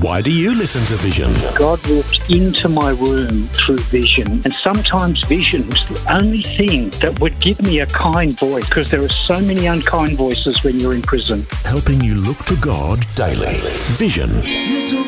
Why do you listen to Vision? God walked into my room through vision, and sometimes vision was the only thing that would give me a kind voice, because there are so many unkind voices when you're in prison. Helping you look to God daily. Vision.